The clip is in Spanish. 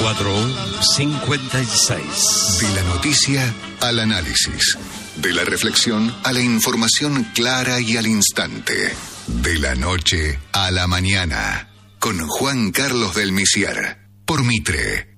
456. De la noticia al análisis. De la reflexión a la información clara y al instante. De la noche a la mañana. Con Juan Carlos del Misiar. Por Mitre.